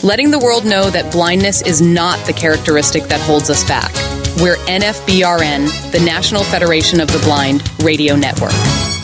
letting the world know that blindness is not the characteristic that holds us back. We're NFBRN, the National Federation of the Blind Radio Network.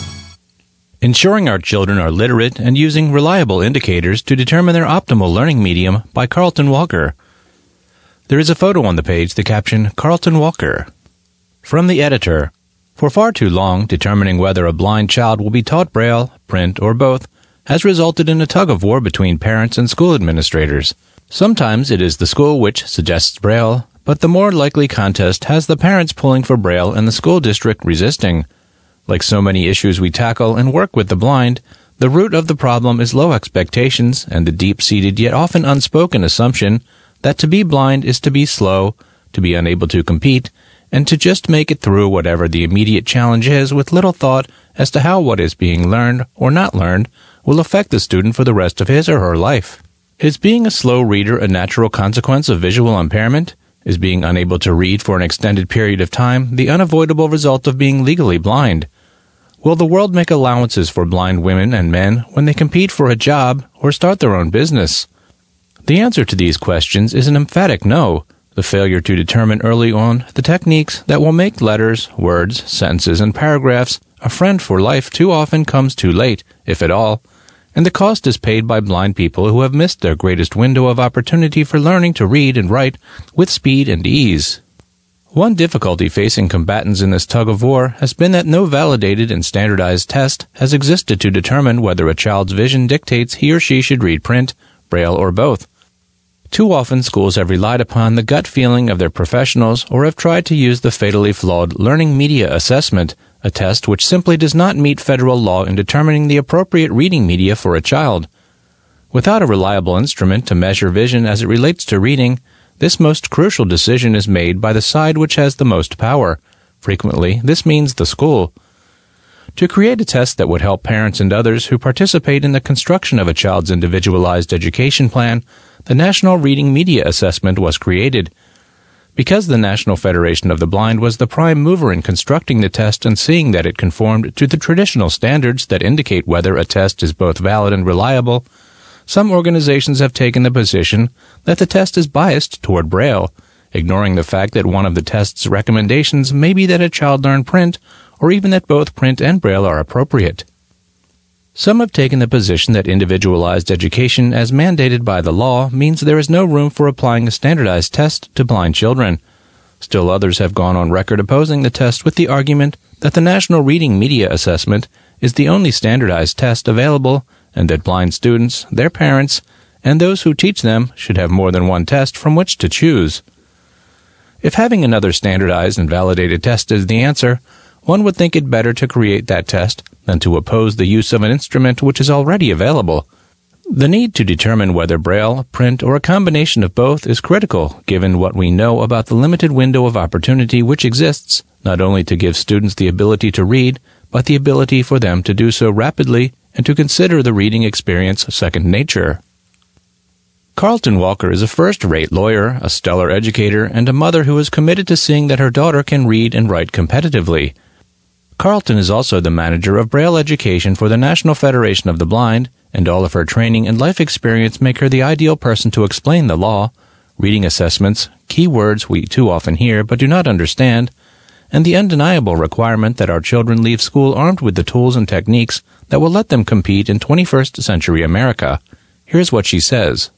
Ensuring Our Children Are Literate and Using Reliable Indicators to Determine Their Optimal Learning Medium by Carlton Walker. There is a photo on the page, the caption, Carlton Walker. From the editor, for far too long, determining whether a blind child will be taught Braille, print, or both has resulted in a tug-of-war between parents and school administrators. Sometimes it is the school which suggests Braille, but the more likely contest has the parents pulling for Braille and the school district resisting. Like so many issues we tackle and work with the blind, the root of the problem is low expectations and the deep-seated yet often unspoken assumption that to be blind is to be slow, to be unable to compete, and to just make it through whatever the immediate challenge is with little thought as to how what is being learned or not learned will affect the student for the rest of his or her life. Is being a slow reader a natural consequence of visual impairment? Is being unable to read for an extended period of time the unavoidable result of being legally blind? Will the world make allowances for blind women and men when they compete for a job or start their own business? The answer to these questions is an emphatic no. The failure to determine early on the techniques that will make letters, words, sentences, and paragraphs a friend for life too often comes too late, if at all, and the cost is paid by blind people who have missed their greatest window of opportunity for learning to read and write with speed and ease. One difficulty facing combatants in this tug-of-war has been that no validated and standardized test has existed to determine whether a child's vision dictates he or she should read print, Braille, or both. Too often, schools have relied upon the gut feeling of their professionals or have tried to use the fatally flawed learning media assessment, a test which simply does not meet federal law in determining the appropriate reading media for a child. Without a reliable instrument to measure vision as it relates to reading, this most crucial decision is made by the side which has the most power. Frequently, this means the school. To create a test that would help parents and others who participate in the construction of a child's individualized education plan, the National Reading Media Assessment was created. Because the National Federation of the Blind was the prime mover in constructing the test and seeing that it conformed to the traditional standards that indicate whether a test is both valid and reliable, some organizations have taken the position that the test is biased toward Braille, ignoring the fact that one of the test's recommendations may be that a child learn print, or even that both print and Braille are appropriate. Some have taken the position that individualized education as mandated by the law means there is no room for applying a standardized test to blind children. Still others have gone on record opposing the test with the argument that the National Reading Media Assessment is the only standardized test available and that blind students, their parents, and those who teach them should have more than one test from which to choose. If having another standardized and validated test is the answer, one would think it better to create that test than to oppose the use of an instrument which is already available. The need to determine whether Braille, print, or a combination of both is critical, given what we know about the limited window of opportunity which exists, not only to give students the ability to read, but the ability for them to do so rapidly and to consider the reading experience second nature. Carlton Walker is a first-rate lawyer, a stellar educator, and a mother who is committed to seeing that her daughter can read and write competitively. Carlton is also the manager of Braille education for the National Federation of the Blind, and all of her training and life experience make her the ideal person to explain the law, reading assessments, key words we too often hear but do not understand, and the undeniable requirement that our children leave school armed with the tools and techniques that will let them compete in 21st century America. Here's what she says.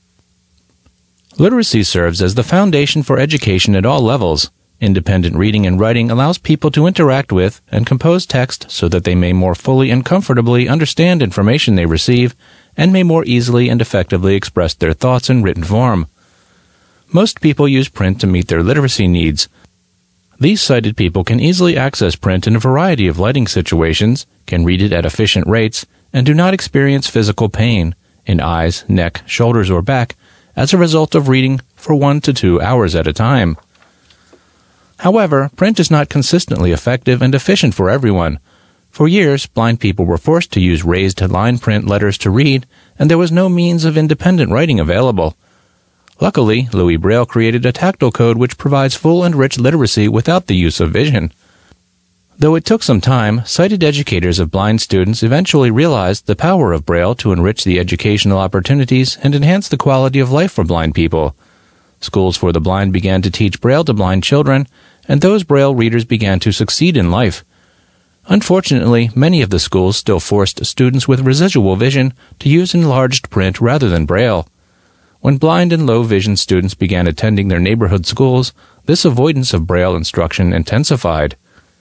Literacy serves as the foundation for education at all levels. Independent reading and writing allows people to interact with and compose text so that they may more fully and comfortably understand information they receive and may more easily and effectively express their thoughts in written form. Most people use print to meet their literacy needs. These sighted people can easily access print in a variety of lighting situations, can read it at efficient rates, and do not experience physical pain in eyes, neck, shoulders, or back as a result of reading for 1 to 2 hours at a time. However, print is not consistently effective and efficient for everyone. For years, blind people were forced to use raised line print letters to read, and there was no means of independent writing available. Luckily, Louis Braille created a tactile code which provides full and rich literacy without the use of vision. Though it took some time, sighted educators of blind students eventually realized the power of Braille to enrich the educational opportunities and enhance the quality of life for blind people. Schools for the blind began to teach Braille to blind children, and those Braille readers began to succeed in life. Unfortunately, many of the schools still forced students with residual vision to use enlarged print rather than Braille. When blind and low vision students began attending their neighborhood schools, this avoidance of Braille instruction intensified.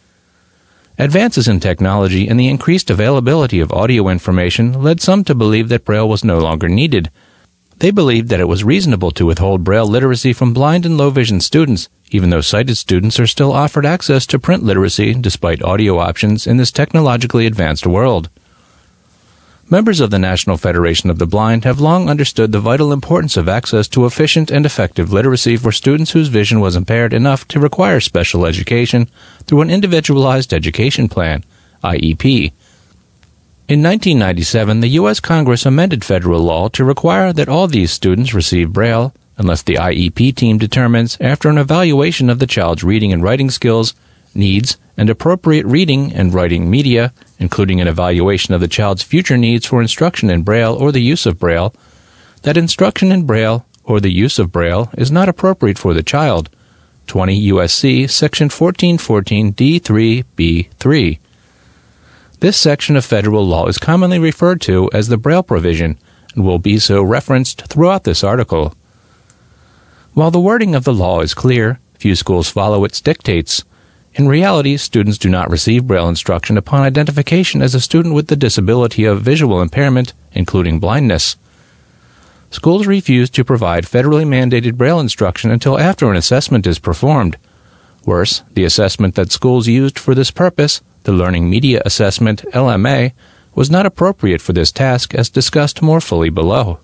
Advances in technology and the increased availability of audio information led some to believe that Braille was no longer needed. They believed that it was reasonable to withhold Braille literacy from blind and low vision students, even though sighted students are still offered access to print literacy despite audio options in this technologically advanced world. Members of the National Federation of the Blind have long understood the vital importance of access to efficient and effective literacy for students whose vision was impaired enough to require special education through an Individualized Education Plan, IEP. In 1997, the U.S. Congress amended federal law to require that all these students receive Braille, unless the IEP team determines, after an evaluation of the child's reading and writing skills, needs, and appropriate reading and writing media, including an evaluation of the child's future needs for instruction in Braille or the use of Braille, that instruction in Braille or the use of Braille is not appropriate for the child. 20 U.S.C. Section 1414 D3B3. This section of federal law is commonly referred to as the Braille provision and will be so referenced throughout this article. While the wording of the law is clear, few schools follow its dictates. In reality, students do not receive Braille instruction upon identification as a student with the disability of visual impairment, including blindness. Schools refuse to provide federally mandated Braille instruction until after an assessment is performed. Worse, the assessment that schools used for this purpose, the Learning Media Assessment, LMA, was not appropriate for this task as discussed more fully below.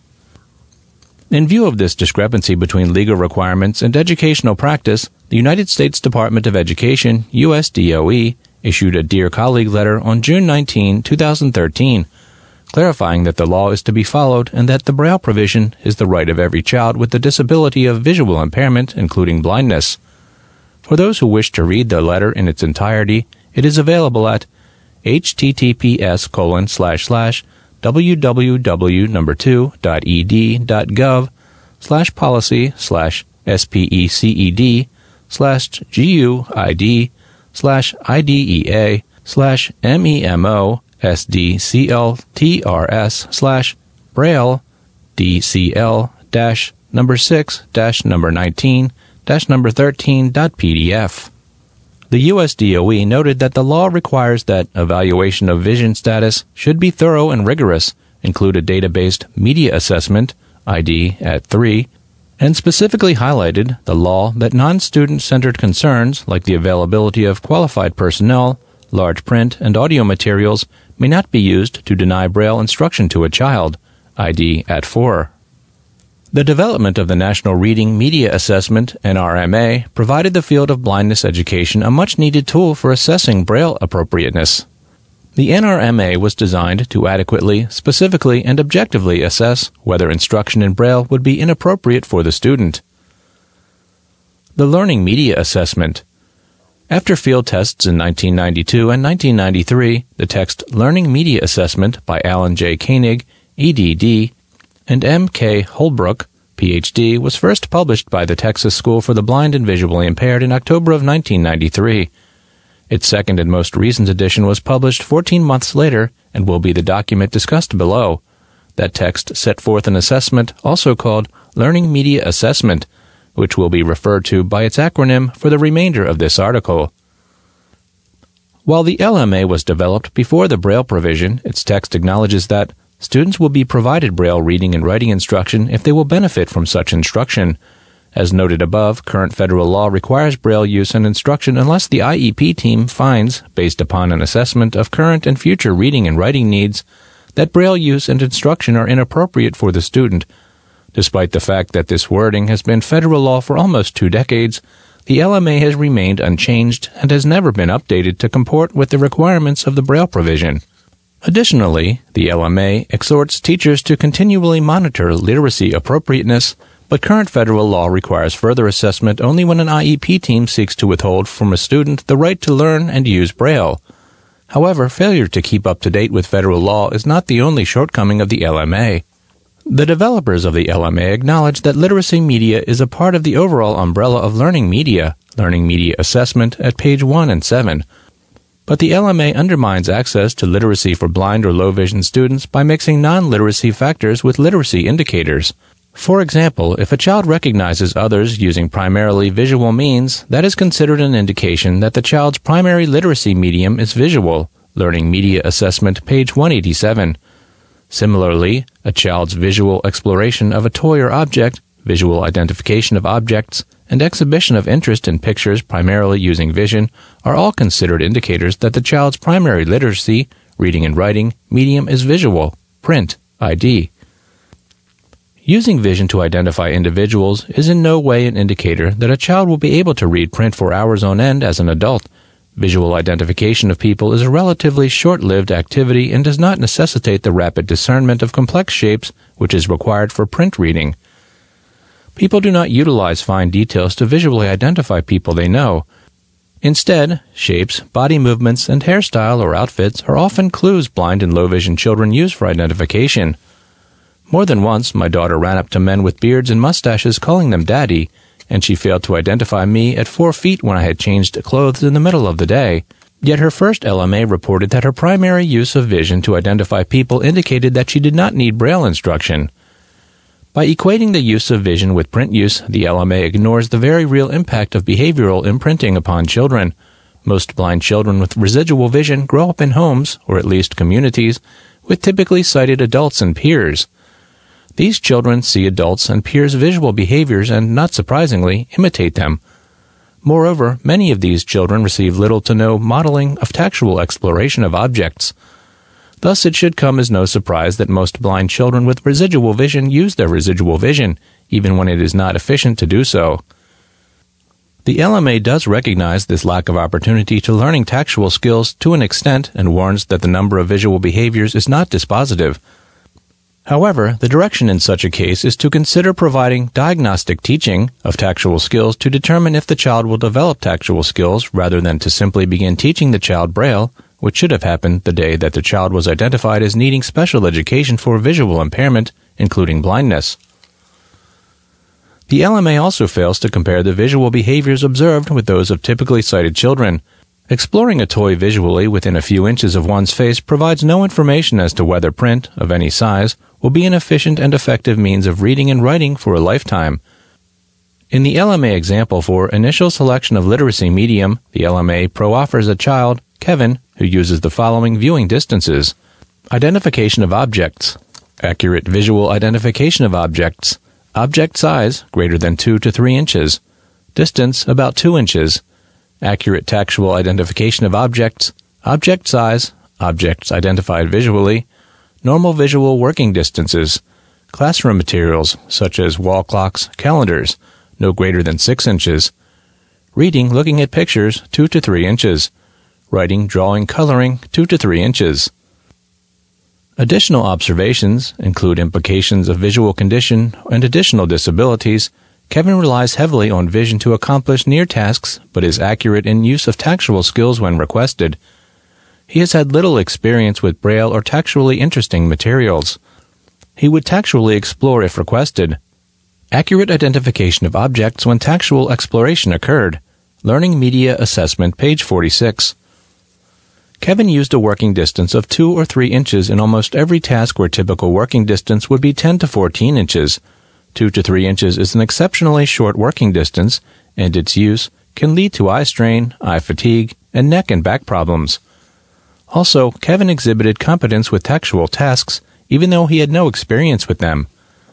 In view of this discrepancy between legal requirements and educational practice, the United States Department of Education, USDOE, issued a Dear Colleague letter on June 19, 2013, clarifying that the law is to be followed and that the Braille provision is the right of every child with the disability of visual impairment, including blindness. For those who wish to read the letter in its entirety, it is available at https://www.edg.gov/policy/SPECD/GUID/MEMO/SDCL/TRS/braille/DCL-number6-number19-number13.pdf. The USDOE noted that the law requires that evaluation of vision status should be thorough and rigorous, include a data-based media assessment, ID at 3, and specifically highlighted the law that non-student-centered concerns like the availability of qualified personnel, large print, and audio materials may not be used to deny Braille instruction to a child, ID at 4. The development of the National Reading Media Assessment, NRMA, provided the field of blindness education a much-needed tool for assessing Braille appropriateness. The NRMA was designed to adequately, specifically, and objectively assess whether instruction in Braille would be inappropriate for the student. The Learning Media Assessment. After field tests in 1992 and 1993, the text Learning Media Assessment by Alan J. Koenig, EDD, and M. K. Holbrook, Ph.D., was first published by the Texas School for the Blind and Visually Impaired in October of 1993. Its second and most recent edition was published 14 months later and will be the document discussed below. That text set forth an assessment also called Learning Media Assessment, which will be referred to by its acronym for the remainder of this article. While the LMA was developed before the Braille provision, its text acknowledges that students will be provided Braille reading and writing instruction if they will benefit from such instruction. As noted above, current federal law requires Braille use and instruction unless the IEP team finds, based upon an assessment of current and future reading and writing needs, that Braille use and instruction are inappropriate for the student. Despite the fact that this wording has been federal law for almost 2 decades, the LMA has remained unchanged and has never been updated to comport with the requirements of the Braille provision. Additionally, the LMA exhorts teachers to continually monitor literacy appropriateness But current federal law requires further assessment only when an IEP team seeks to withhold from a student the right to learn and use Braille. However, failure to keep up to date with federal law is not the only shortcoming of the LMA. The developers of the LMA acknowledge that literacy media is a part of the overall umbrella of learning media assessment at page 1 and 7. But the LMA undermines access to literacy for blind or low vision students by mixing non-literacy factors with literacy indicators. For example, if a child recognizes others using primarily visual means, that is considered an indication that the child's primary literacy medium is visual, Learning Media Assessment, page 187. Similarly, a child's visual exploration of a toy or object, visual identification of objects, and exhibition of interest in pictures primarily using vision are all considered indicators that the child's primary literacy, reading and writing, medium is visual, print, ID. Using vision to identify individuals is in no way an indicator that a child will be able to read print for hours on end as an adult. Visual identification of people is a relatively short-lived activity and does not necessitate the rapid discernment of complex shapes which is required for print reading. People do not utilize fine details to visually identify people they know. Instead, shapes, body movements, and hairstyle or outfits are often clues blind and low-vision children use for identification. More than once, my daughter ran up to men with beards and mustaches calling them daddy, and she failed to identify me at 4 feet when I had changed clothes in the middle of the day. Yet her first LMA reported that her primary use of vision to identify people indicated that she did not need Braille instruction. By equating the use of vision with print use, the LMA ignores the very real impact of behavioral imprinting upon children. Most blind children with residual vision grow up in homes, or at least communities, with typically sighted adults and peers. These children see adults and peers' visual behaviors and, not surprisingly, imitate them. Moreover, many of these children receive little to no modeling of tactual exploration of objects. Thus, it should come as no surprise that most blind children with residual vision use their residual vision, even when it is not efficient to do so. The LMA does recognize this lack of opportunity to learning tactual skills to an extent and warns that the number of visual behaviors is not dispositive. However, the direction in such a case is to consider providing diagnostic teaching of tactual skills to determine if the child will develop tactual skills rather than to simply begin teaching the child Braille, which should have happened the day that the child was identified as needing special education for visual impairment, including blindness. The LMA also fails to compare the visual behaviors observed with those of typically sighted children. Exploring a toy visually within a few inches of one's face provides no information as to whether print, of any size, will be an efficient and effective means of reading and writing for a lifetime. In the LMA example for initial selection of literacy medium, the LMA pro-offers a child, Kevin, who uses the following viewing distances: identification of objects, accurate visual identification of objects, object size greater than 2 to 3 inches, distance about 2 inches, accurate tactual identification of objects, object size, objects identified visually, normal visual working distances, classroom materials such as wall clocks, calendars, no greater than 6 inches, reading, looking at pictures, 2 to 3 inches, writing, drawing, coloring, 2 to 3 inches. Additional observations include implications of visual condition and additional disabilities. Kevin relies heavily on vision to accomplish near tasks, but is accurate in use of tactual skills when requested. He has had little experience with Braille or tactually interesting materials. He would tactually explore if requested. Accurate identification of objects when tactual exploration occurred. Learning Media Assessment, page 46. Kevin used a working distance of 2 or 3 inches in almost every task where typical working distance would be 10 to 14 inches. 2 to 3 inches is an exceptionally short working distance, and its use can lead to eye strain, eye fatigue, and neck and back problems. Also, Kevin exhibited competence with tactual tasks, even though he had no experience with them.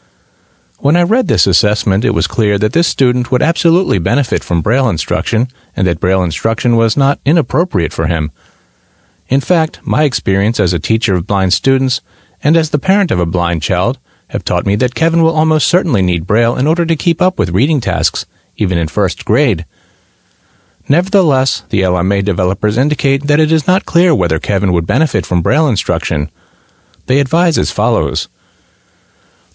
When I read this assessment, it was clear that this student would absolutely benefit from Braille instruction, and that Braille instruction was not inappropriate for him. In fact, my experience as a teacher of blind students, and as the parent of a blind child, have taught me that Kevin will almost certainly need Braille in order to keep up with reading tasks, even in first grade. Nevertheless, the LMA developers indicate that it is not clear whether Kevin would benefit from Braille instruction. They advise as follows.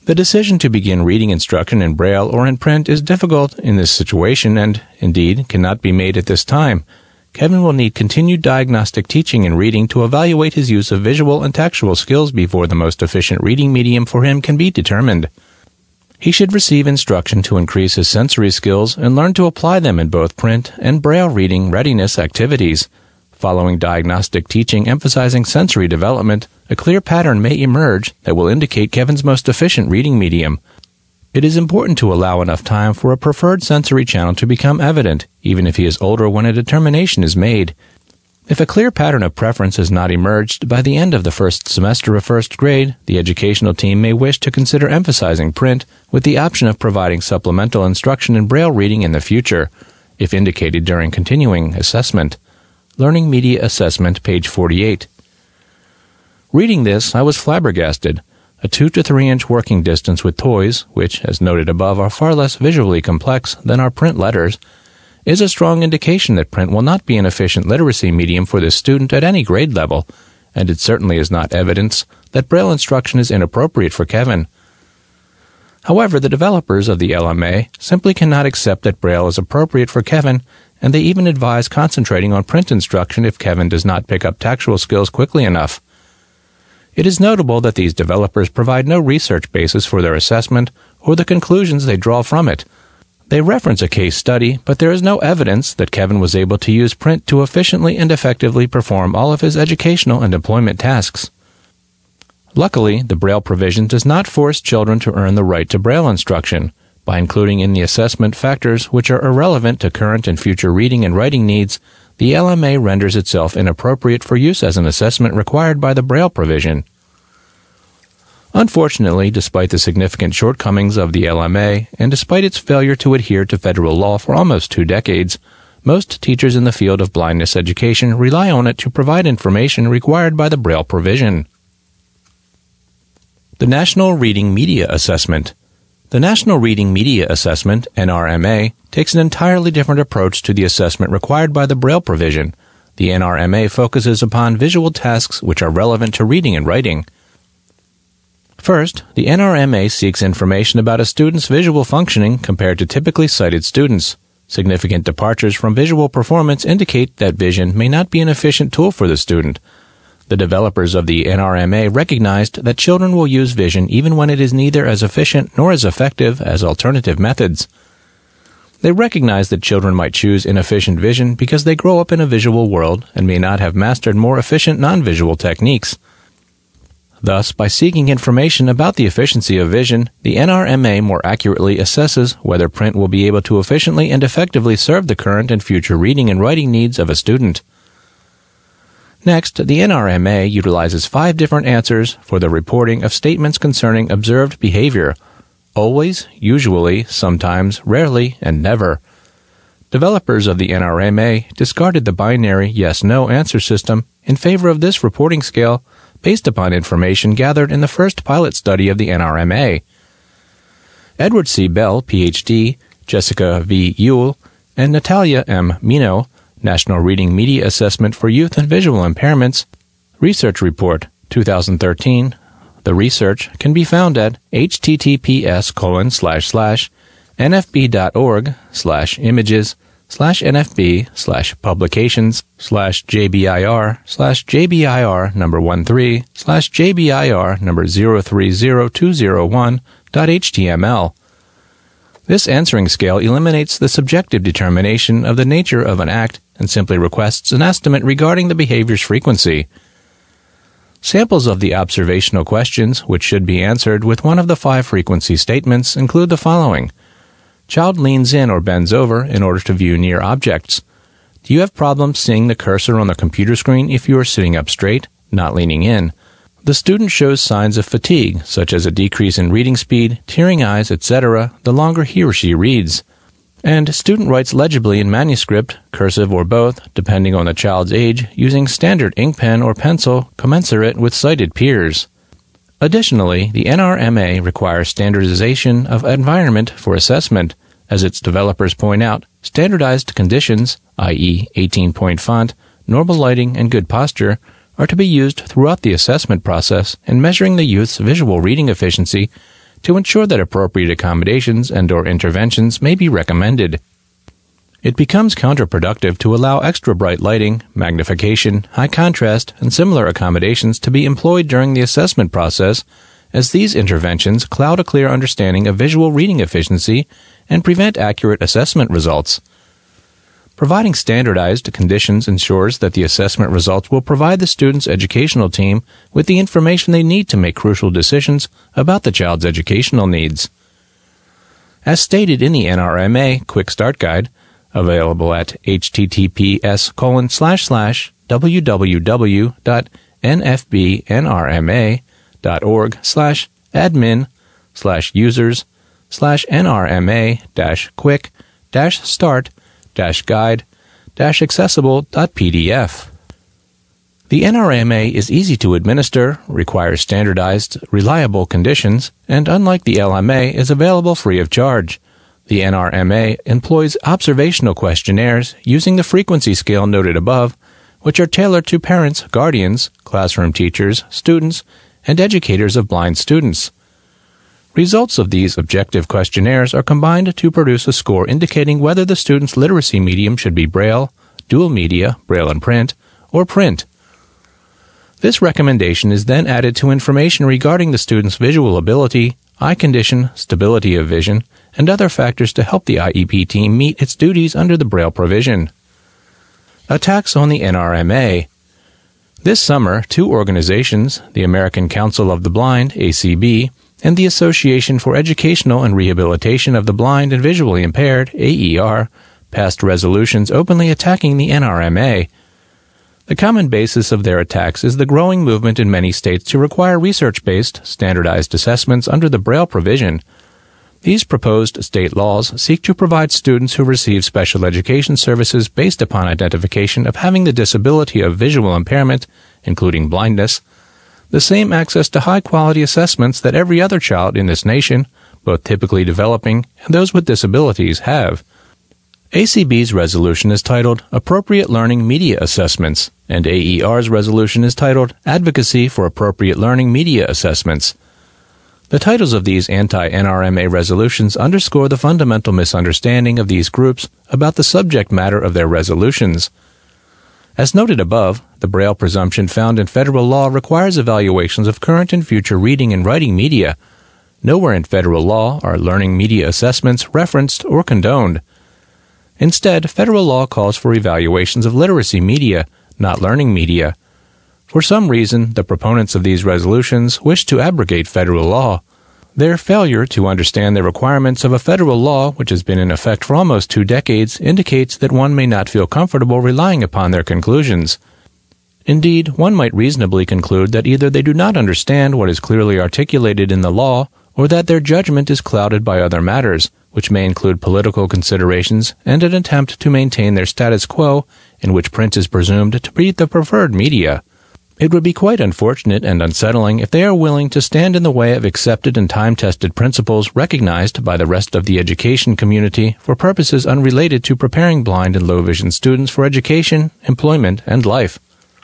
The decision to begin reading instruction in Braille or in print is difficult in this situation and, indeed, cannot be made at this time. Kevin will need continued diagnostic teaching and reading to evaluate his use of visual and tactual skills before the most efficient reading medium for him can be determined. He should receive instruction to increase his sensory skills and learn to apply them in both print and Braille reading readiness activities. Following diagnostic teaching emphasizing sensory development, a clear pattern may emerge that will indicate Kevin's most efficient reading medium. It is important to allow enough time for a preferred sensory channel to become evident, even if he is older when a determination is made. If a clear pattern of preference has not emerged by the end of the first semester of first grade, the educational team may wish to consider emphasizing print with the option of providing supplemental instruction in Braille reading in the future, if indicated during continuing assessment. Learning Media Assessment, page 48. Reading this, I was flabbergasted. A 2 to 3 inch working distance with toys, which, as noted above, are far less visually complex than our print letters, is a strong indication that print will not be an efficient literacy medium for this student at any grade level, and it certainly is not evidence that Braille instruction is inappropriate for Kevin. However, the developers of the LMA simply cannot accept that Braille is appropriate for Kevin, and they even advise concentrating on print instruction if Kevin does not pick up tactual skills quickly enough. It is notable that these developers provide no research basis for their assessment or the conclusions they draw from it. They reference a case study, but there is no evidence that Kevin was able to use print to efficiently and effectively perform all of his educational and employment tasks. Luckily, the Braille provision does not force children to earn the right to Braille instruction. By including in the assessment factors which are irrelevant to current and future reading and writing needs, the LMA renders itself inappropriate for use as an assessment required by the Braille provision. Unfortunately, despite the significant shortcomings of the LMA, and despite its failure to adhere to federal law for almost 2 decades, most teachers in the field of blindness education rely on it to provide information required by the Braille provision. The National Reading Media Assessment. The National Reading Media Assessment, NRMA, takes an entirely different approach to the assessment required by the Braille provision. The NRMA focuses upon visual tasks which are relevant to reading and writing. First, the NRMA seeks information about a student's visual functioning compared to typically sighted students. Significant departures from visual performance indicate that vision may not be an efficient tool for the student. The developers of the NRMA recognized that children will use vision even when it is neither as efficient nor as effective as alternative methods. They recognize that children might choose inefficient vision because they grow up in a visual world and may not have mastered more efficient non-visual techniques. Thus, by seeking information about the efficiency of vision, the NRMA more accurately assesses whether print will be able to efficiently and effectively serve the current and future reading and writing needs of a student. Next, the NRMA utilizes 5 different answers for the reporting of statements concerning observed behavior: always, usually, sometimes, rarely, and never. Developers of the NRMA discarded the binary yes-no answer system in favor of this reporting scale based upon information gathered in the first pilot study of the NRMA. Edward C. Bell, Ph.D., Jessica V. Ewell, and Natalia M. Mino, National Reading Media Assessment for Youth and Visual Impairments, Research Report, 2013. The research can be found at https://nfb.org/images/nfb/publications/jbir/jbir number 13/jbir number 030201.html. This answering scale eliminates the subjective determination of the nature of an act and simply requests an estimate regarding the behavior's frequency. Samples of the observational questions, which should be answered with one of the 5 frequency statements, include the following. Child leans in or bends over in order to view near objects. Do you have problems seeing the cursor on the computer screen if you are sitting up straight, not leaning in? The student shows signs of fatigue, such as a decrease in reading speed, tearing eyes, etc., the longer he or she reads. And student writes legibly in manuscript, cursive or both, depending on the child's age, using standard ink pen or pencil commensurate with sighted peers. Additionally, the NRMA requires standardization of environment for assessment. As its developers point out, standardized conditions, i.e. 18-point font, normal lighting, and good posture, are to be used throughout the assessment process in measuring the youth's visual reading efficiency to ensure that appropriate accommodations and/or interventions may be recommended. It becomes counterproductive to allow extra bright lighting, magnification, high contrast, and similar accommodations to be employed during the assessment process, as these interventions cloud a clear understanding of visual reading efficiency and prevent accurate assessment results. Providing standardized conditions ensures that the assessment results will provide the student's educational team with the information they need to make crucial decisions about the child's educational needs. As stated in the NRMA Quick Start Guide, available at https://www.nfb-nrma.org/admin/quick-start-guide-accessible.pdf. The NRMA is easy to administer, requires standardized, reliable conditions, and unlike the LMA, is available free of charge. The NRMA employs observational questionnaires using the frequency scale noted above, which are tailored to parents, guardians, classroom teachers, students, and educators of blind students. Results of these objective questionnaires are combined to produce a score indicating whether the student's literacy medium should be Braille, dual media, Braille and print, or print. This recommendation is then added to information regarding the student's visual ability, eye condition, stability of vision, and other factors to help the IEP team meet its duties under the Braille provision. Attacks on the NRMA. This summer, 2 organizations, the American Council of the Blind, ACB, and the Association for Educational and Rehabilitation of the Blind and Visually Impaired, AER, passed resolutions openly attacking the NRMA. The common basis of their attacks is the growing movement in many states to require research-based, standardized assessments under the Braille provision. These proposed state laws seek to provide students who receive special education services based upon identification of having the disability of visual impairment, including blindness, the same access to high-quality assessments that every other child in this nation, both typically developing and those with disabilities, have. ACB's resolution is titled Appropriate Learning Media Assessments, and AER's resolution is titled Advocacy for Appropriate Learning Media Assessments. The titles of these anti-NRMA resolutions underscore the fundamental misunderstanding of these groups about the subject matter of their resolutions. As noted above, the Braille presumption found in federal law requires evaluations of current and future reading and writing media. Nowhere in federal law are learning media assessments referenced or condoned. Instead, federal law calls for evaluations of literacy media, not learning media. For some reason, the proponents of these resolutions wish to abrogate federal law. Their failure to understand the requirements of a federal law which has been in effect for almost 2 decades indicates that one may not feel comfortable relying upon their conclusions. Indeed, one might reasonably conclude that either they do not understand what is clearly articulated in the law, or that their judgment is clouded by other matters, which may include political considerations and an attempt to maintain their status quo in which print is presumed to be the preferred media. It would be quite unfortunate and unsettling if they are willing to stand in the way of accepted and time-tested principles recognized by the rest of the education community for purposes unrelated to preparing blind and low-vision students for education, employment, and life.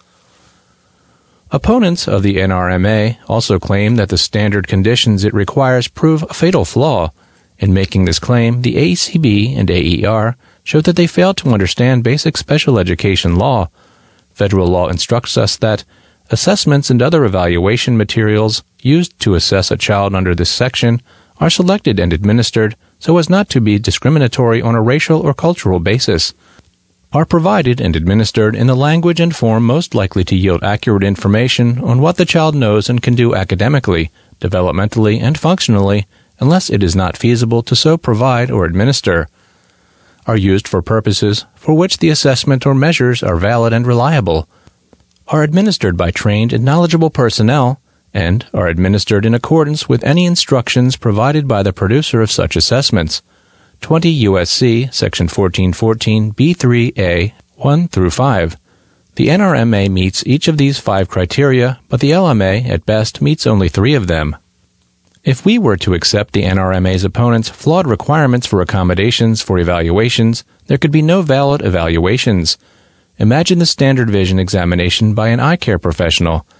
Opponents of the NRMA also claim that the standard conditions it requires prove a fatal flaw. In making this claim, the ACB and AER show that they fail to understand basic special education law. Federal law instructs us that assessments and other evaluation materials used to assess a child under this section are selected and administered so as not to be discriminatory on a racial or cultural basis, are provided and administered in the language and form most likely to yield accurate information on what the child knows and can do academically, developmentally, and functionally, unless it is not feasible to so provide or administer, are used for purposes for which the assessment or measures are valid and reliable, are administered by trained and knowledgeable personnel, and are administered in accordance with any instructions provided by the producer of such assessments. 20 U.S.C. Section 1414 B3A 1 through 5. The NRMA meets each of these 5 criteria, but the LMA, at best, meets only 3 of them. If we were to accept the NRMA's opponents' flawed requirements for accommodations for evaluations, there could be no valid evaluations. Imagine the standard vision examination by an eye care professional.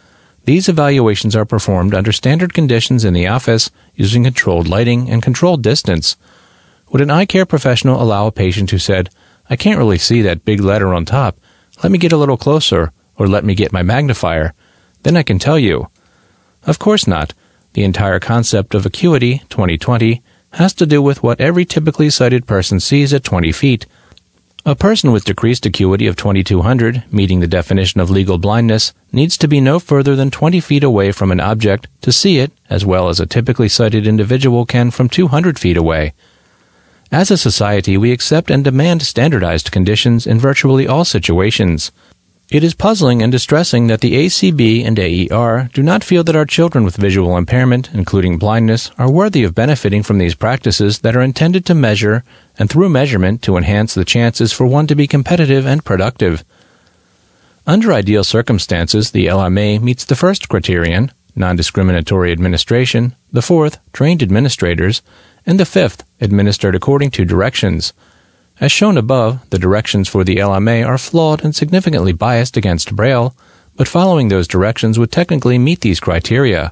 These evaluations are performed under standard conditions in the office using controlled lighting and controlled distance. Would an eye care professional allow a patient who said, "I can't really see that big letter on top. Let me get a little closer," or "let me get my magnifier. Then I can tell you"? Of course not. The entire concept of acuity, 20/20, has to do with what every typically sighted person sees at 20 feet. A person with decreased acuity of 2200, meeting the definition of legal blindness, needs to be no further than 20 feet away from an object to see it, as well as a typically sighted individual can from 200 feet away. As a society, we accept and demand standardized conditions in virtually all situations. It is puzzling and distressing that the ACB and AER do not feel that our children with visual impairment, including blindness, are worthy of benefiting from these practices that are intended to measure, and through measurement to enhance the chances for one to be competitive and productive. Under ideal circumstances, the LMA meets the first criterion, non-discriminatory administration, the fourth, trained administrators, and the fifth, administered according to directions. As shown above, the directions for the LMA are flawed and significantly biased against Braille, but following those directions would technically meet these criteria.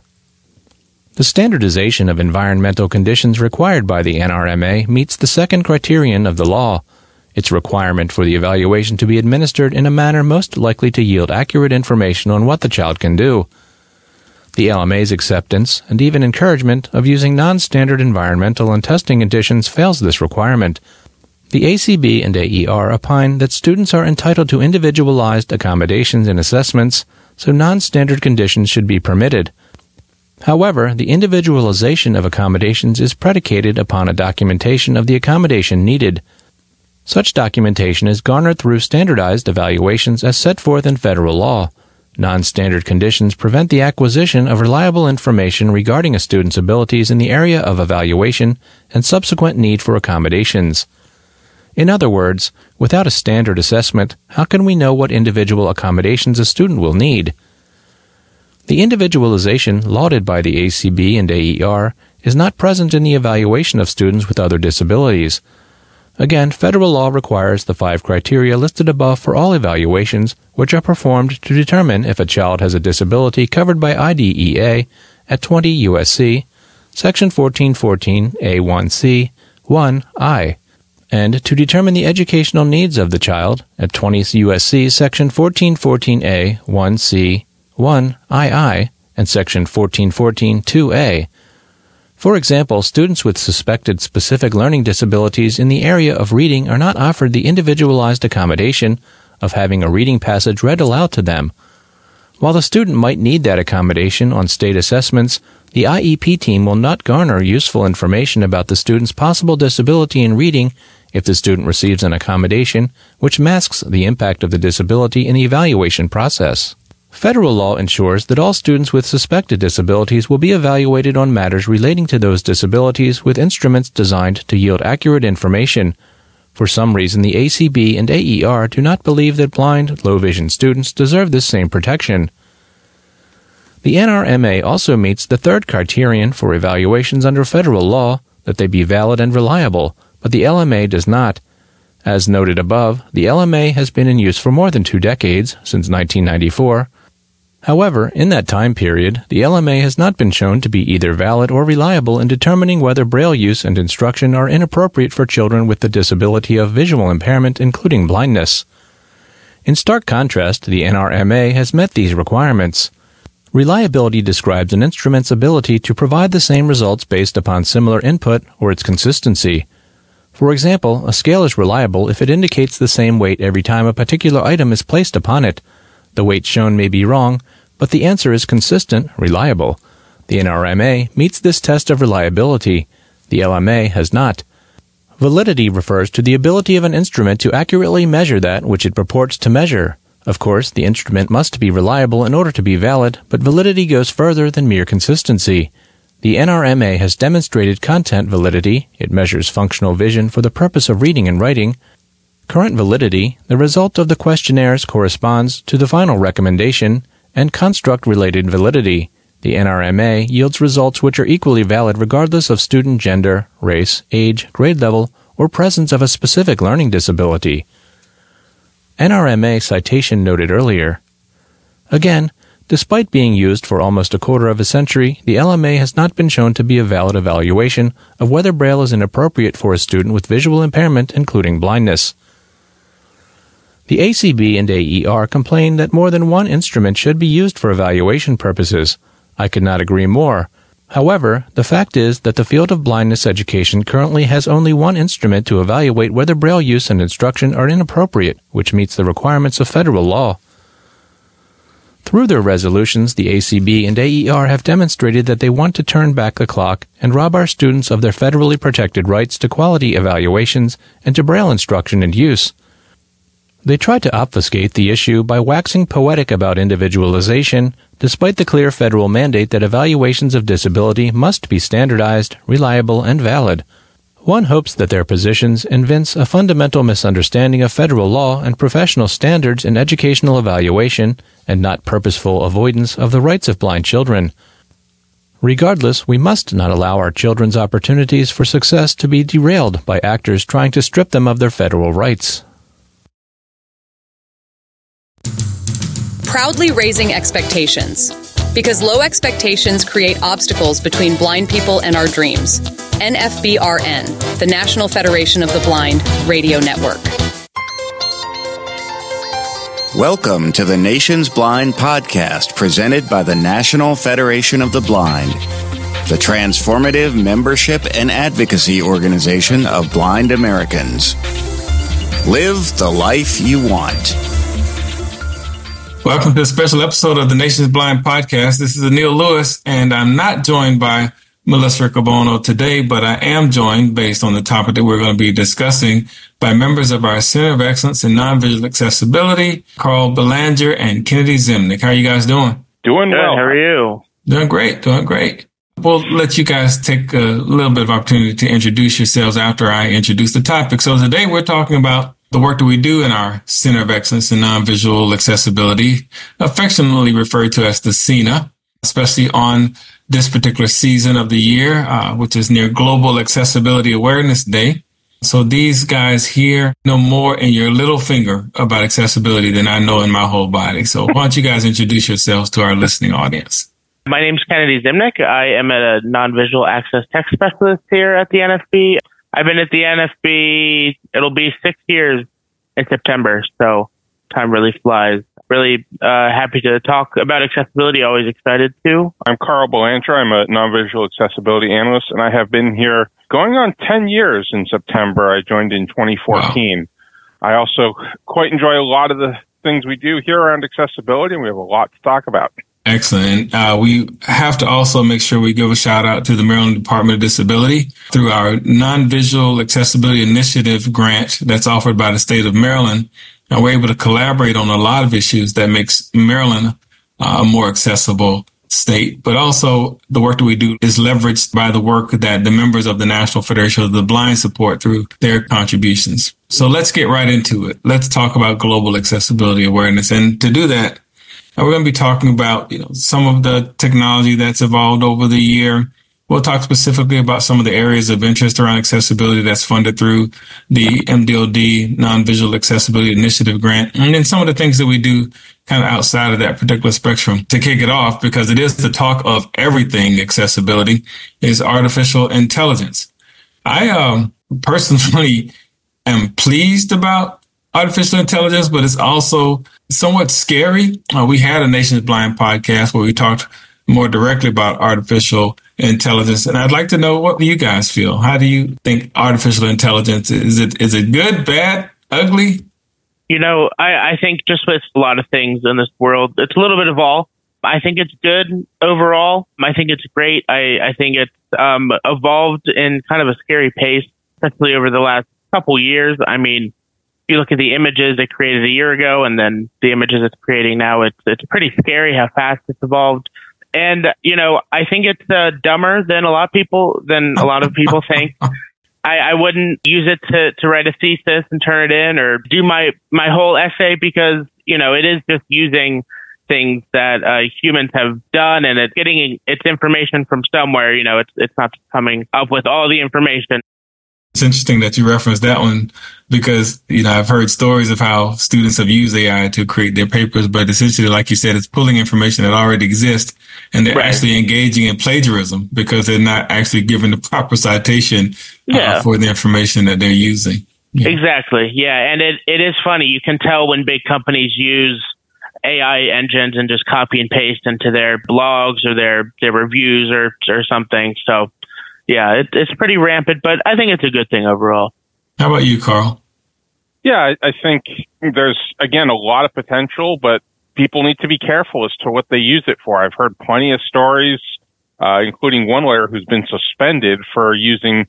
The standardization of environmental conditions required by the NRMA meets the second criterion of the law, its requirement for the evaluation to be administered in a manner most likely to yield accurate information on what the child can do. The LMA's acceptance, and even encouragement, of using non-standard environmental and testing conditions fails this requirement. The ACB and AER opine that students are entitled to individualized accommodations in assessments, so non-standard conditions should be permitted. However, the individualization of accommodations is predicated upon a documentation of the accommodation needed. Such documentation is garnered through standardized evaluations as set forth in federal law. Non-standard conditions prevent the acquisition of reliable information regarding a student's abilities in the area of evaluation and subsequent need for accommodations. In other words, without a standard assessment, how can we know what individual accommodations a student will need? The individualization lauded by the ACB and AER is not present in the evaluation of students with other disabilities. Again, federal law requires the 5 criteria listed above for all evaluations, which are performed to determine if a child has a disability covered by IDEA at 20 U.S.C. Section 1414 A1C 1I. and to determine the educational needs of the child at 20 U.S.C. Section 1414A 1C 1II and Section 1414 2A. For example, students with suspected specific learning disabilities in the area of reading are not offered the individualized accommodation of having a reading passage read aloud to them. While the student might need that accommodation on state assessments, the IEP team will not garner useful information about the student's possible disability in reading if the student receives an accommodation which masks the impact of the disability in the evaluation process. Federal law ensures that all students with suspected disabilities will be evaluated on matters relating to those disabilities with instruments designed to yield accurate information. For some reason, the ACB and AER do not believe that blind, low-vision students deserve this same protection. The NRMA also meets the third criterion for evaluations under federal law, that they be valid and reliable, but the LMA does not. As noted above, the LMA has been in use for more than 2 decades, since 1994. However, in that time period, the LMA has not been shown to be either valid or reliable in determining whether Braille use and instruction are inappropriate for children with the disability of visual impairment, including blindness. In stark contrast, the NRMA has met these requirements. Reliability describes an instrument's ability to provide the same results based upon similar input or its consistency. For example, a scale is reliable if it indicates the same weight every time a particular item is placed upon it. The weight shown may be wrong, but the answer is consistent, reliable. The NRMA meets this test of reliability. The LMA has not. Validity refers to the ability of an instrument to accurately measure that which it purports to measure. Of course, the instrument must be reliable in order to be valid, but validity goes further than mere consistency. The NRMA has demonstrated content validity. It measures functional vision for the purpose of reading and writing. Current validity, the result of the questionnaires, corresponds to the final recommendation, and construct-related validity. The NRMA yields results which are equally valid regardless of student gender, race, age, grade level, or presence of a specific learning disability. NRMA citation noted earlier. Again, Despite being used for almost a quarter of a century, the LMA has not been shown to be a valid evaluation of whether Braille is inappropriate for a student with visual impairment, including blindness. The ACB and AER complain that more than one instrument should be used for evaluation purposes. I could not agree more. However, the fact is that the field of blindness education currently has only one instrument to evaluate whether Braille use and instruction are inappropriate, which meets the requirements of federal law. Through their resolutions, the ACB and AER have demonstrated that they want to turn back the clock and rob our students of their federally protected rights to quality evaluations and to Braille instruction and use. They try to obfuscate the issue by waxing poetic about individualization, despite the clear federal mandate that evaluations of disability must be standardized, reliable, and valid. One hopes that their positions evince a fundamental misunderstanding of federal law and professional standards in educational evaluation, and not purposeful avoidance of the rights of blind children. Regardless, we must not allow our children's opportunities for success to be derailed by actors trying to strip them of their federal rights. Proudly raising expectations. Because low expectations create obstacles between blind people and our dreams. NFBRN, the National Federation of the Blind Radio Network. Welcome to the Nation's Blind Podcast, presented by the National Federation of the Blind, the transformative membership and advocacy organization of blind Americans. Live the life you want. Welcome to a special episode of the Nation's Blind Podcast. This is Anil Lewis, and I'm not joined by Melissa Riccobono today, but I am joined, based on the topic that we're going to be discussing, by members of our Center of Excellence in Non-Visual Accessibility, Carl Belanger and Kennedy Zimnick. How are you guys doing? Doing well. How are you? Doing great. We'll let you guys take a little bit of opportunity to introduce yourselves after I introduce the topic. So today we're talking about the work that we do in our Center of Excellence in Non-Visual Accessibility, affectionately referred to as the CENA, especially on this particular season of the year, which is near Global Accessibility Awareness Day. So these guys here know more in your little finger about accessibility than I know in my whole body. So why don't you guys introduce yourselves to our listening audience? My name's Kennedy Zimnick. I am a non-visual access tech specialist here at the NFB. I've been at the NFB, it'll be 6 years in September, so time really flies. Really happy to talk about accessibility, always excited to. I'm Carl Belanger. I'm a non-visual accessibility analyst, and I have been here going on 10 years in September. I joined in 2014. Wow. I also quite enjoy a lot of the things we do here around accessibility, and we have a lot to talk about. Excellent. We have to also make sure we give a shout out to the Maryland Department of Disability through our Non-Visual Accessibility Initiative grant that's offered by the state of Maryland. And we're able to collaborate on a lot of issues that makes Maryland a more accessible state. But also the work that we do is leveraged by the work that the members of the National Federation of the Blind support through their contributions. So let's get right into it. Let's talk about global accessibility awareness. And to do that, we're going to be talking about, some of the technology that's evolved over the year. We'll talk specifically about some of the areas of interest around accessibility that's funded through the MDOD Non-Visual Accessibility Initiative grant, and then some of the things that we do kind of outside of that particular spectrum. To kick it off, because it is the talk of everything accessibility, is artificial intelligence. I personally am pleased about artificial intelligence, but it's also somewhat scary. We had a Nation's Blind podcast where we talked more directly about artificial intelligence, and I'd like to know, what do you guys feel? How do you think artificial intelligence is it good, bad, ugly? I think just with a lot of things in this world, it's a little bit of all. I think it's good overall. I think it's great. I think it's evolved in kind of a scary pace, especially over the last couple years. I mean, if you look at the images it created a year ago and then the images it's creating now, it's pretty scary how fast it's evolved. And, I think it's dumber than a lot of people think. I wouldn't use it to write a thesis and turn it in or do my whole essay because, it is just using things that humans have done, and it's getting its information from somewhere. It's not coming up with all the information. It's interesting that you referenced that one because, I've heard stories of how students have used AI to create their papers, but essentially, like you said, it's pulling information that already exists and they're actually engaging in plagiarism because they're not actually given the proper citation for the information that they're using. Yeah. Exactly. Yeah. And it is funny. You can tell when big companies use AI engines and just copy and paste into their blogs or their reviews or something. So, yeah, it's pretty rampant, but I think it's a good thing overall. How about you, Carl? Yeah, I think there's, again, a lot of potential, but people need to be careful as to what they use it for. I've heard plenty of stories, including one lawyer who's been suspended for using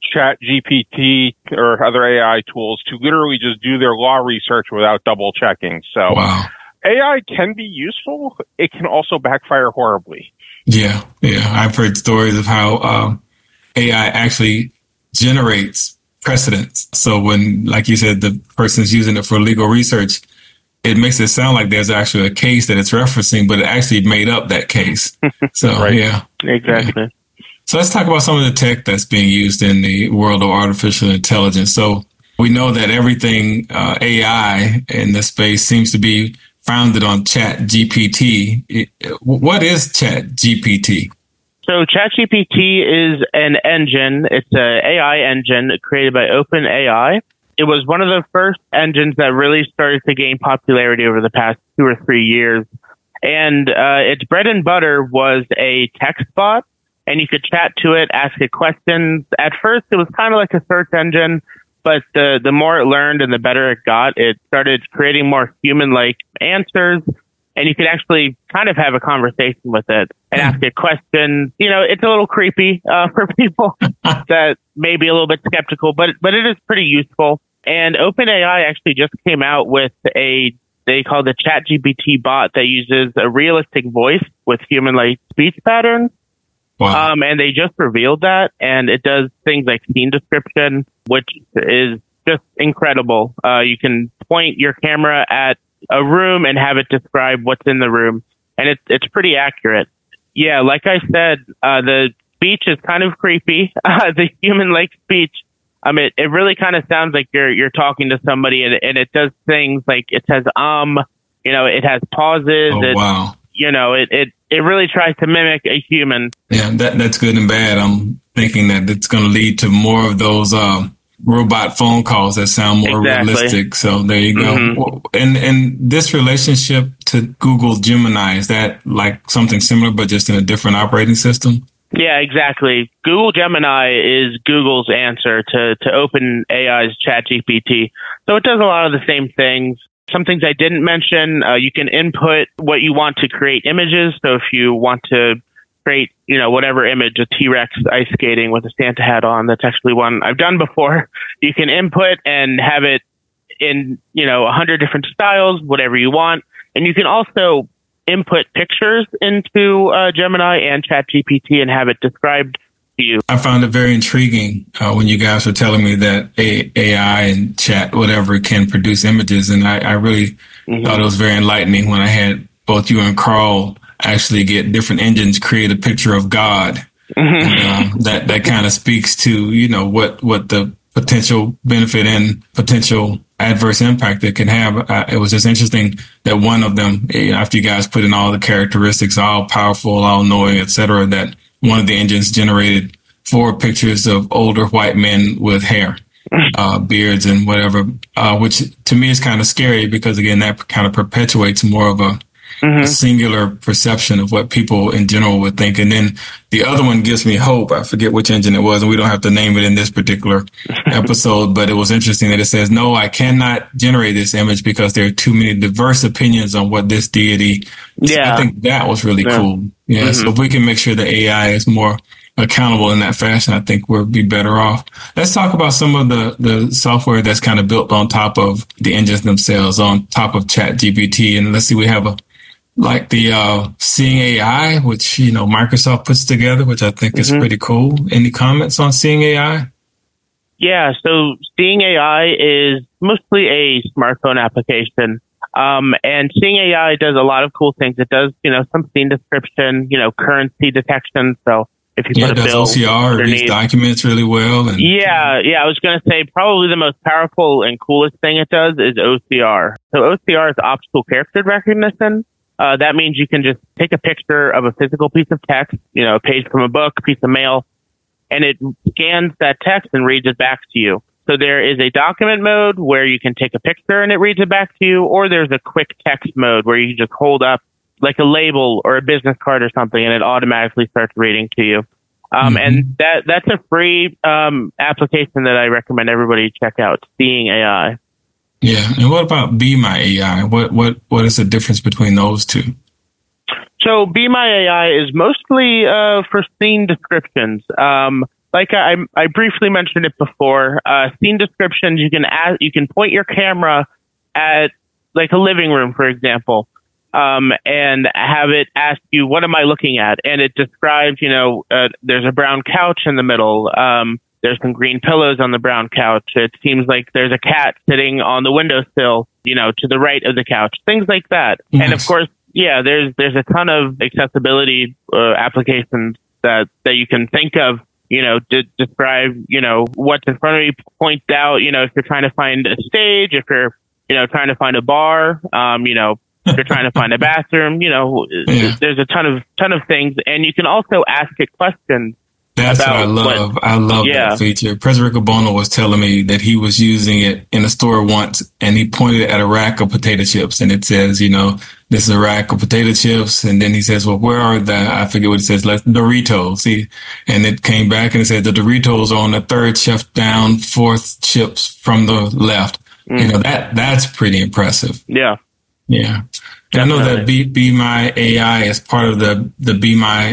ChatGPT or other AI tools to literally just do their law research without double checking. So AI can be useful. It can also backfire horribly. Yeah. I've heard stories of how AI actually generates precedents. So when, like you said, the person's using it for legal research, it makes it sound like there's actually a case that it's referencing, but it actually made up that case. So, yeah. Exactly. Yeah. So let's talk about some of the tech that's being used in the world of artificial intelligence. So we know that everything AI in this space seems to be founded on ChatGPT. What is ChatGPT? So ChatGPT is an engine. It's an AI engine created by OpenAI. It was one of the first engines that really started to gain popularity over the past 2 or 3 years. And its bread and butter was a text bot, and you could chat to it, ask it questions. At first, it was kind of like a search engine, but the more it learned and the better it got, it started creating more human-like answers. And you could actually kind of have a conversation with it and ask it questions. It's a little creepy for people that may be a little bit skeptical, but it is pretty useful. And OpenAI actually just came out with they call the ChatGPT bot that uses a realistic voice with human-like speech patterns. Wow. And they just revealed that, and it does things like scene description, which is just incredible. You can point your camera at a room and have it describe what's in the room, and it's pretty accurate. Yeah, like I said, the speech is kind of creepy. The human-like speech, it really kind of sounds like you're talking to somebody, and it does things like it says it has pauses. Oh, wow. It really tries to mimic a human. Yeah, that's good and bad. I'm thinking that it's going to lead to more of those robot phone calls that sound more realistic. So there you go. Mm-hmm. And this relationship to Google Gemini, is that like something similar, but just in a different operating system? Yeah, exactly. Google Gemini is Google's answer to OpenAI's ChatGPT. So it does a lot of the same things. Some things I didn't mention, you can input what you want to create images. So if you want to create, whatever image, a T-Rex ice skating with a Santa hat on, that's actually one I've done before. You can input and have it in, 100 different styles, whatever you want. And you can also input pictures into Gemini and ChatGPT and have it described to you. I found it very intriguing when you guys were telling me that AI and chat, whatever, can produce images. And I really thought it was very enlightening when I had both you and Carl actually get different engines create a picture of God. And, that kind of speaks to, what the potential benefit and potential adverse impact it can have. It was just interesting that one of them, after you guys put in all the characteristics, all powerful, all knowing, etc., that one of the engines generated 4 pictures of older white men with hair, beards and whatever, which to me is kind of scary because, again, that kind of perpetuates more of a singular perception of what people in general would think. And then the other one gives me hope. I forget which engine it was, and we don't have to name it in this particular episode, but it was interesting that it says, no, I cannot generate this image because there are too many diverse opinions on what this deity. Yeah. So I think that was really cool. Yeah. So if we can make sure the AI is more accountable in that fashion, I think we'll be better off. Let's talk about some of the software that's kind of built on top of the engines themselves, on top of ChatGPT. And let's see, we have the Seeing AI, which, Microsoft puts together, which I think is pretty cool. Any comments on Seeing AI? Yeah, so Seeing AI is mostly a smartphone application. And Seeing AI does a lot of cool things. It does, some scene description, currency detection. So if you put a bill OCR reads documents really well. Yeah. I was going to say probably the most powerful and coolest thing it does is OCR. So OCR is optical character recognition. That means you can just take a picture of a physical piece of text, a page from a book, a piece of mail, and it scans that text and reads it back to you. So there is a document mode where you can take a picture and it reads it back to you, or there's a quick text mode where you just hold up like a label or a business card or something and it automatically starts reading to you. And that's a free application that I recommend everybody check out, Seeing AI. Yeah. And what about Be My AI? What is the difference between those two? So Be My AI is mostly for scene descriptions. Like I briefly mentioned it before, scene descriptions, you can point your camera at like a living room, for example, and have it ask you, what am I looking at? And it describes, there's a brown couch in the middle. There's some green pillows on the brown couch. It seems like there's a cat sitting on the windowsill, to the right of the couch, things like that. Nice. And of course, there's a ton of accessibility applications that you can think of, to describe, what's in front of you, point out, if you're trying to find a stage, if you're, trying to find a bar, if you're trying to find a bathroom, there's a ton of things. And you can also ask it questions. That's what I love. I love that feature. President Rick Bono was telling me that he was using it in a store once, and he pointed at a rack of potato chips, and it says, this is a rack of potato chips. And then he says, well, where are I forget what it says, like Doritos. And it came back and it said the Doritos are on the third shelf down, fourth chips from the left. That's pretty impressive. Yeah. Yeah. And I know that Be My AI is part of the Be My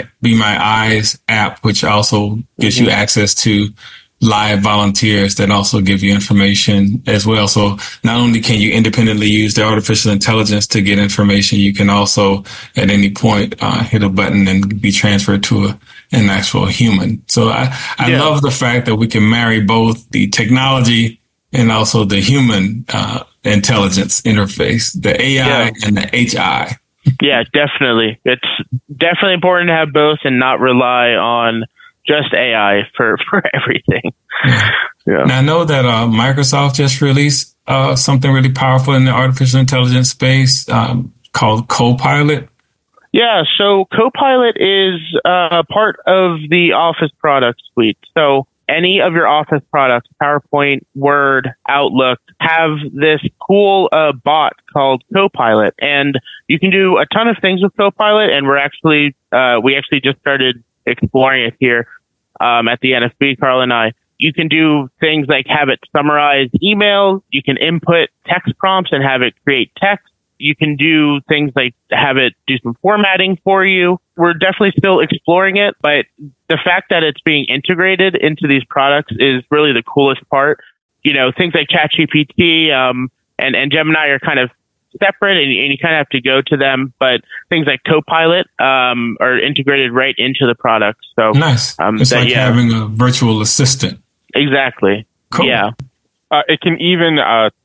Eyes app, which also gives you access to live volunteers that also give you information as well. So not only can you independently use the artificial intelligence to get information, you can also at any point hit a button and be transferred to an actual human. So I love the fact that we can marry both the technology and also the human intelligence interface, the AI and the HI. Yeah, definitely. It's definitely important to have both and not rely on just AI for everything. Yeah. Now, I know that Microsoft just released something really powerful in the artificial intelligence space called Copilot. Yeah, so Copilot is part of the Office product suite. So any of your Office products, PowerPoint, Word, Outlook, have this cool bot called Copilot. And you can do a ton of things with Copilot, and we actually just started exploring it here at the NFB, Carl and I. You can do things like have it summarize emails. You can input text prompts and have it create text. You can do things like have it do some formatting for you. We're definitely still exploring it, but the fact that it's being integrated into these products is really the coolest part. Things like ChatGPT and Gemini are kind of separate, and you kind of have to go to them. But things like Copilot are integrated right into the product. So nice. It's like having a virtual assistant. Exactly. Cool. Yeah. It can even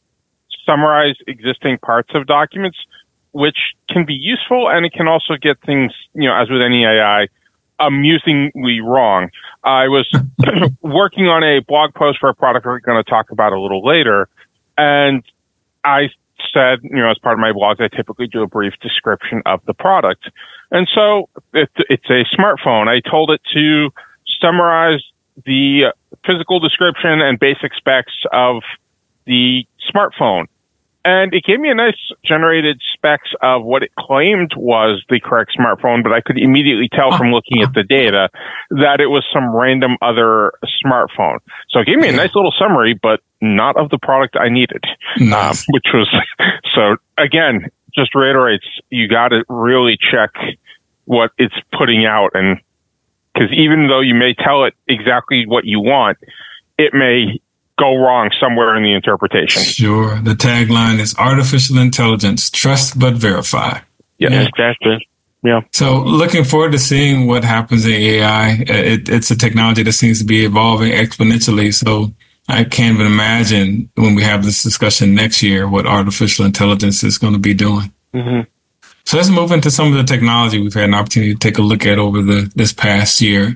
summarize existing parts of documents, which can be useful, and it can also get things, as with any AI, amusingly wrong. I was working on a blog post for a product we're going to talk about a little later, and I said, as part of my blog, I typically do a brief description of the product. And so it's a smartphone. I told it to summarize the physical description and basic specs of the smartphone. And it gave me a nice generated specs of what it claimed was the correct smartphone, but I could immediately tell from looking at the data that it was some random other smartphone. So it gave me a nice little summary, but not of the product I needed, nice. Which was, so again, just reiterates, you got to really check what it's putting out. And because even though you may tell it exactly what you want, it may go wrong somewhere in the interpretation. Sure. The tagline is artificial intelligence, trust but verify. Yeah, exactly. Yeah. So looking forward to seeing what happens in AI. It's a technology that seems to be evolving exponentially. So I can't even imagine when we have this discussion next year what artificial intelligence is going to be doing. Mm-hmm. So let's move into some of the technology we've had an opportunity to take a look at over this past year.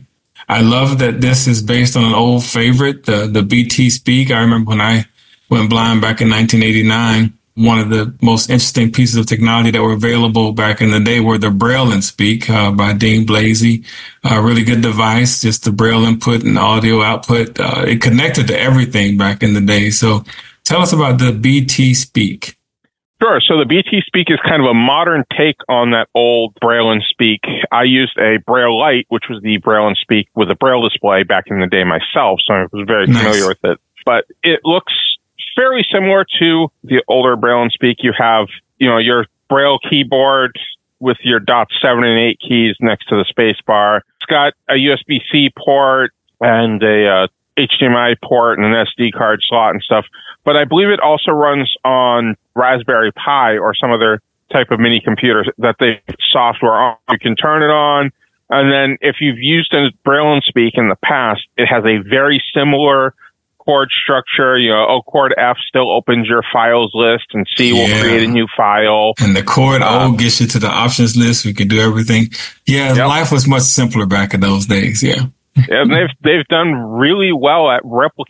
I love that this is based on an old favorite, the BT Speak. I remember when I went blind back in 1989, one of the most interesting pieces of technology that were available back in the day were the Braille and Speak by Dean Blasey. A really good device, just the Braille input and audio output. It connected to everything back in the day. So tell us about the BT Speak. Sure. So the BT Speak is kind of a modern take on that old Braille and Speak. I used a Braille Lite, which was the Braille and Speak with a Braille display back in the day myself, so I was very familiar with it. But it looks fairly similar to the older Braille and Speak. You have, your Braille keyboard with your dots 7 and 8 keys next to the space bar. It's got a USB-C port and a HDMI port and an SD card slot and stuff. But I believe it also runs on Raspberry Pi or some other type of mini computer that they software on. You can turn it on. And then if you've used a Braille and Speak in the past, it has a very similar chord structure. Chord F still opens your files list, and C will create a new file. And the chord O gets you to the options list. We can do everything. Yeah, life was much simpler back in those days. Yeah. And they've done really well at replicating